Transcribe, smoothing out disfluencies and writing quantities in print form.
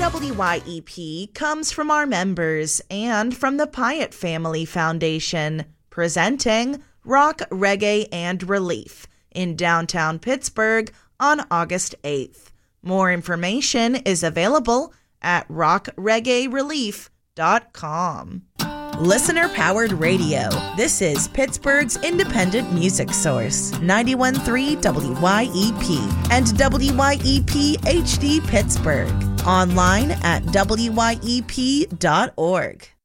WYEP comes from our members and from the Pyatt Family Foundation, presenting Rock, Reggae, and Relief in downtown Pittsburgh on August 8th. More information is available at rockreggaerelief.com. Listener-powered radio. This is Pittsburgh's independent music source, 91.3 WYEP and WYEP HD Pittsburgh. Online at wyep.org.